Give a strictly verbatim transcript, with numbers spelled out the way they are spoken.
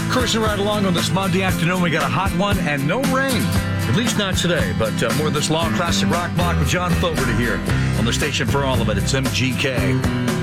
Cruising right along on this Monday afternoon. We got a hot one and no rain. At least not today, but uh, more of this long classic rock block with John Fogerty here on the station for all of it. It's M G K.